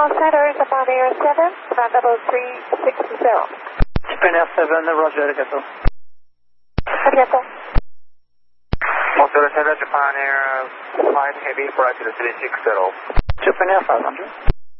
Center, Japan Air 7, Japan 360. Japan Air 7, Roger, arigato. ありがとう。 Motor 7, Japan Air 5 Heavy, flight to 360. Japan Air 500.